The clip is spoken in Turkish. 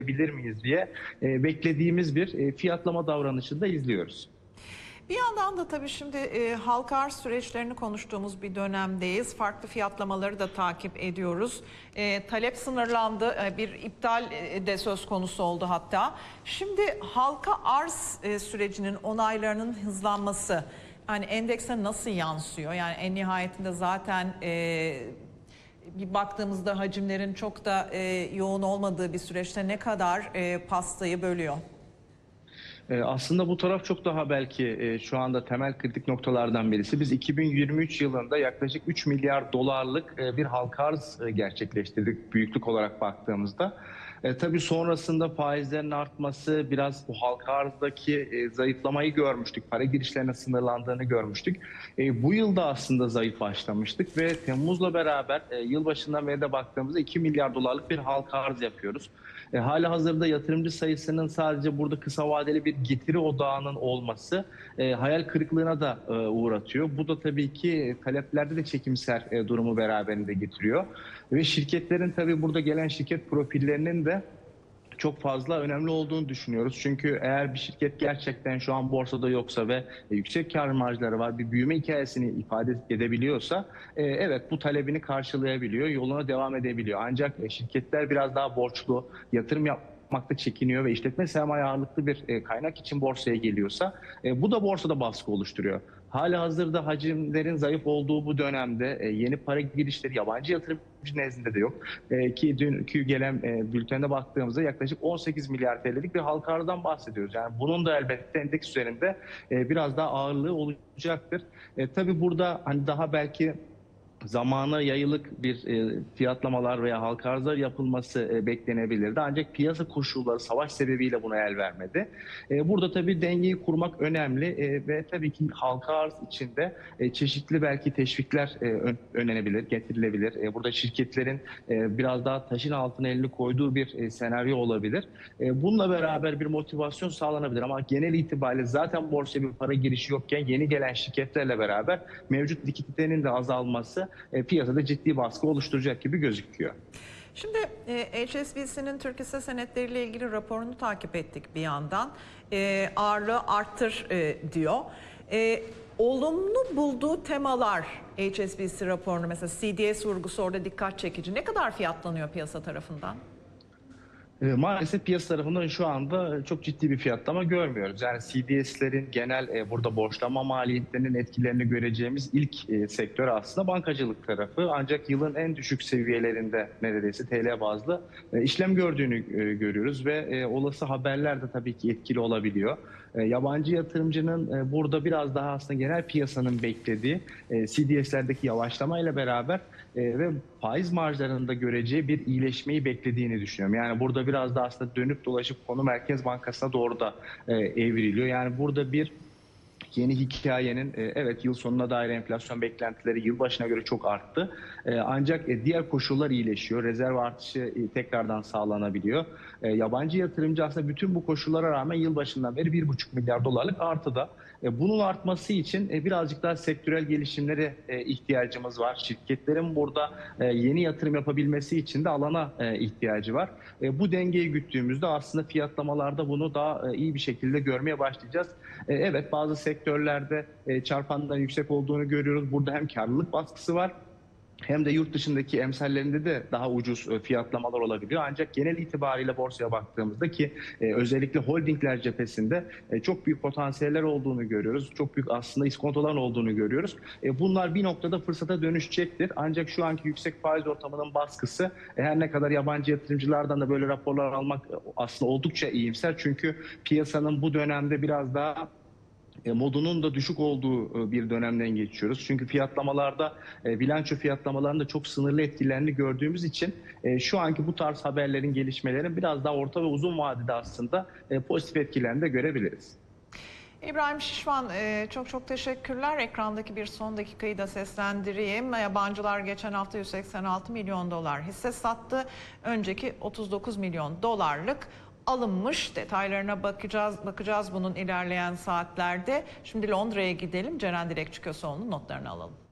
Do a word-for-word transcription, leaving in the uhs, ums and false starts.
bilir miyiz diye e, beklediğimiz bir e, fiyatlama davranışında izliyoruz. Bir yandan da tabii şimdi e, halka arz süreçlerini konuştuğumuz bir dönemdeyiz. Farklı fiyatlamaları da takip ediyoruz. E, talep sınırlandı, e, bir iptal e, de söz konusu oldu hatta. Şimdi halka arz e, sürecinin onaylarının hızlanması, yani endekse nasıl yansıyor? Yani en nihayetinde zaten e, bir baktığımızda hacimlerin çok da e, yoğun olmadığı bir süreçte ne kadar e, pastayı bölüyor? Aslında bu taraf çok daha belki şu anda temel kritik noktalardan birisi. Biz iki bin yirmi üç yılında yaklaşık üç milyar dolarlık bir halka arz gerçekleştirdik büyüklük olarak baktığımızda. E, tabii sonrasında faizlerin artması, biraz bu halka arzdaki e, zayıflamayı görmüştük. Para girişlerine sınırlandığını görmüştük. E, bu yılda aslında zayıf başlamıştık ve Temmuz'la beraber e, yılbaşından beri de baktığımızda iki milyar dolarlık bir halka arz yapıyoruz. E, hala hazırda yatırımcı sayısının sadece burada kısa vadeli bir getiri odağının olması e, hayal kırıklığına da e, uğratıyor. Bu da tabii ki taleplerde de çekimser e, durumu beraberinde getiriyor. Ve şirketlerin tabii burada gelen şirket profillerinin de çok fazla önemli olduğunu düşünüyoruz. Çünkü eğer bir şirket gerçekten şu an borsada yoksa ve yüksek kar marjları var, bir büyüme hikayesini ifade edebiliyorsa evet bu talebini karşılayabiliyor, yoluna devam edebiliyor. Ancak şirketler biraz daha borçlu, yatırım yapmakta çekiniyor ve işletme sermaye ağırlıklı bir kaynak için borsaya geliyorsa bu da borsada baskı oluşturuyor. Halihazırda hacimlerin zayıf olduğu bu dönemde yeni para girişleri yabancı yatırımcı nezdinde de yok. Ki dünkü gelen bültene baktığımızda yaklaşık on sekiz milyar T L'lik bir halka arzdan bahsediyoruz. Yani bunun da elbette endeks üzerinde biraz daha ağırlığı olacaktır. E, tabii burada hani daha belki zamana yayılık bir e, fiyatlamalar veya halka arzlar yapılması e, beklenebilirdi. Ancak piyasa koşulları savaş sebebiyle buna el vermedi. E, burada tabii dengeyi kurmak önemli e, ve tabii ki halka arz içinde e, çeşitli belki teşvikler e, ön, önlenebilir, getirilebilir. E, burada şirketlerin e, biraz daha taşın altına elini koyduğu bir e, senaryo olabilir. E, bununla beraber bir motivasyon sağlanabilir ama genel itibariyle zaten borsaya bir para girişi yokken yeni gelen şirketlerle beraber mevcut likiditenin de azalması E, piyasada ciddi baskı oluşturacak gibi gözüküyor. Şimdi e, H S B C'nin Türk hisse senetleriyle ilgili raporunu takip ettik bir yandan. E, ağırlığı arttır e, diyor. E, olumlu bulduğu temalar H S B C raporunu, mesela C D S vurgusu orada dikkat çekici. Ne kadar fiyatlanıyor piyasa tarafından? Maalesef piyasa tarafından şu anda çok ciddi bir fiyatlama görmüyoruz. Yani C D S'lerin genel burada borçlanma maliyetlerinin etkilerini göreceğimiz ilk sektör aslında bankacılık tarafı. Ancak yılın en düşük seviyelerinde neredeyse T L bazlı işlem gördüğünü görüyoruz ve olası haberler de tabii ki etkili olabiliyor. Yabancı yatırımcının burada biraz daha aslında genel piyasanın beklediği C D S'lerdeki yavaşlamayla beraber ve faiz marjlarında göreceği bir iyileşmeyi beklediğini düşünüyorum. Yani burada biraz da aslında dönüp dolaşıp konu Merkez Bankası'na doğru da evriliyor. Yani burada bir yeni hikayenin evet yıl sonuna dair enflasyon beklentileri yılbaşına göre çok arttı. Ancak diğer koşullar iyileşiyor. Rezerv artışı tekrardan sağlanabiliyor. Yabancı yatırımcı aslında bütün bu koşullara rağmen yılbaşından beri bir buçuk milyar dolarlık artıda. Bunun artması için birazcık daha sektörel gelişimlere ihtiyacımız var. Şirketlerin burada yeni yatırım yapabilmesi için de alana ihtiyacı var. Bu dengeyi güttüğümüzde aslında fiyatlamalarda bunu daha iyi bir şekilde görmeye başlayacağız. Evet, bazı sektörlerde çarpandan yüksek olduğunu görüyoruz. Burada hem karlılık baskısı var hem de yurt dışındaki emsallerinde de daha ucuz fiyatlamalar olabiliyor. Ancak genel itibariyle borsaya baktığımızda ki özellikle holdingler cephesinde çok büyük potansiyeller olduğunu görüyoruz. Çok büyük aslında iskontoların olduğunu görüyoruz. Bunlar bir noktada fırsata dönüşecektir. Ancak şu anki yüksek faiz ortamının baskısı her ne kadar yabancı yatırımcılardan da böyle raporlar almak aslında oldukça iyimser. Çünkü piyasanın bu dönemde biraz daha modunun da düşük olduğu bir dönemden geçiyoruz. Çünkü fiyatlamalarda, bilanço fiyatlamalarında çok sınırlı etkilerini gördüğümüz için şu anki bu tarz haberlerin, gelişmelerin biraz daha orta ve uzun vadede aslında pozitif etkilerini de görebiliriz. İbrahim Şişman, çok çok teşekkürler. Ekrandaki bir son dakikayı da seslendireyim. Yabancılar geçen hafta yüz seksen altı milyon dolar hisse sattı. Önceki otuz dokuz milyon dolarlık alınmış. Detaylarına bakacağız bakacağız bunun ilerleyen saatlerde. Şimdi Londra'ya gidelim. Ceren Dilekçi Köseoğlu'nun notlarını alalım.